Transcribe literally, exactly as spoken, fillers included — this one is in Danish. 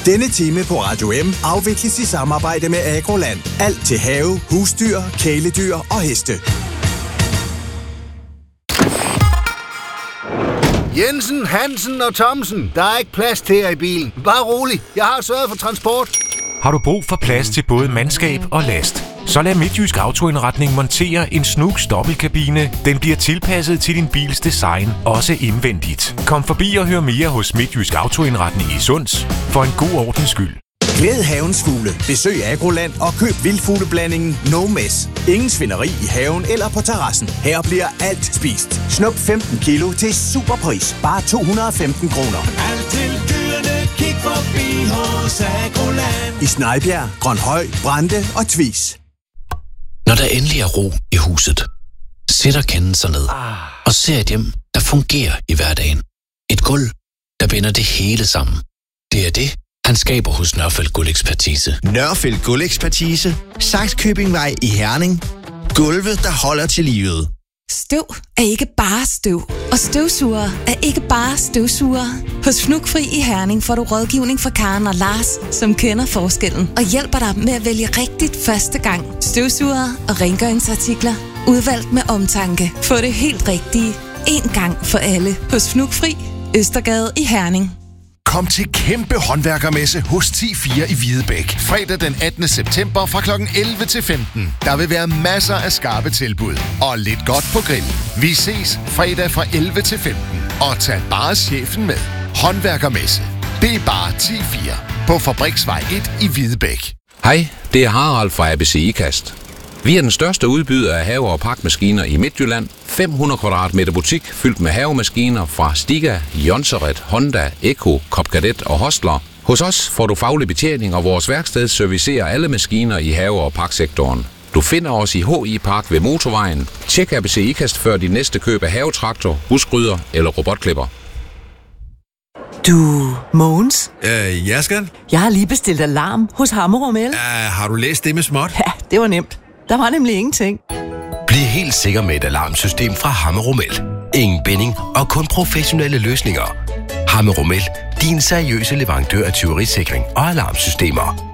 Denne time på Radio M afvikles i samarbejde med Agroland. Alt til have, husdyr, kæledyr og heste. Jensen, Hansen og Thomsen. Der er ikke plads til jer i bilen. Bare rolig. Jeg har sørget for transport. Har du brug for plads til både mandskab og last? Så lad Midtjysk Autoindretning montere en Snook's dobbeltkabine. Den bliver tilpasset til din bils design, også indvendigt. Kom forbi og hør mere hos Midtjysk Autoindretning i Sunds for en god ordens skyld. Glæd havens fugle. Besøg Agroland og køb vildfugleblandingen No Mess. Ingen svineri i haven eller på terrassen. Her bliver alt spist. Snup femten kilo til superpris. Bare to hundrede og femten kroner. Alt til dyrene, kig forbi hos Agroland. I Snejbjerg, Grønhøj, Brande og Tvis. Når der endelig er ro i huset, sætter Kenneth sig ned og ser et hjem, der fungerer i hverdagen. Et gulv, der binder det hele sammen. Det er det, han skaber hos Nørfeldt Gulvekspertise. Nørfeldt Gulvekspertise. Sakskøbingvej i Herning. Gulve, der holder til livet. Støv er ikke bare støv, og støvsugere er ikke bare støvsugere. Hos Fnugfri i Herning får du rådgivning fra Karen og Lars, som kender forskellen og hjælper dig med at vælge rigtigt første gang. Støvsugere og rengøringsartikler, udvalgt med omtanke. Få det helt rigtige, én gang for alle. Hos Fnugfri, Østergade i Herning. Kom til kæmpe håndværkermesse hos ti fire i Hvidebæk. Fredag den attende september fra klokken elleve til femten. Der vil være masser af skarpe tilbud og lidt godt på grill. Vi ses fredag fra elleve til femten. Og tag bare chefen med. Håndværkermesse. Det er bare ti fire på Fabriksvej et i Hvidebæk. Hej, det er Harald fra A B C IKAST. Vi er den største udbyder af have- og pakmaskiner i Midtjylland. fem hundrede kvadratmeter butik fyldt med havemaskiner fra Stiga, Jonseret, Honda, Eco, Copcadet og Hostler. Hos os får du faglig betjening, og vores værksted servicerer alle maskiner i have- og paksektoren. Du finder os i H I Park ved Motorvejen. Tjek A B C IKAST før din næste køb af havetraktor, husgryder eller robotklipper. Du, Mogens? Øh, ja, skat? Jeg har lige bestilt alarm hos Hammerum El. Uh, har du læst det med småt? Ja, det var nemt. Der var nemlig ingenting. Bliv helt sikker med et alarmsystem fra Hammerum El. Ingen binding og kun professionelle løsninger. Hammerum El, din seriøse leverandør af tyverisikring og alarmsystemer.